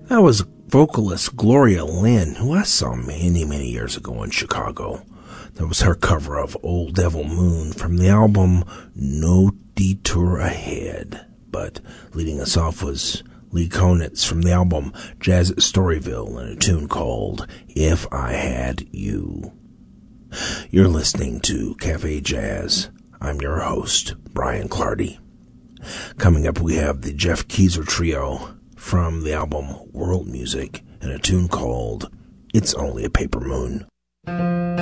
That was vocalist Gloria Lynn, who I saw many, many years ago in Chicago. That was her cover of Old Devil Moon from the album No Detour Ahead. But leading us off was Lee Konitz from the album Jazz at Storyville and a tune called If I Had You. You're listening to Cafe Jazz. I'm your host, Brian Clardy. Coming up, we have the Jeff Keezer Trio from the album World Music and a tune called It's Only a Paper Moon.